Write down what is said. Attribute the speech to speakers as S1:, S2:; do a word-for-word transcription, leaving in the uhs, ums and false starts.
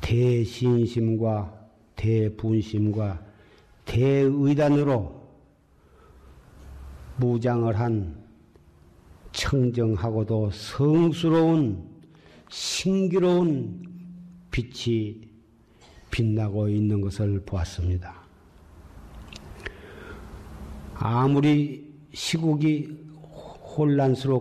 S1: 대신심과 대분심과 대의단으로 무장을 한 청정하고도 성스러운 신기로운 빛이 빛나고 있는 것을 보았습니다. 아무리 시국이 혼란스럽고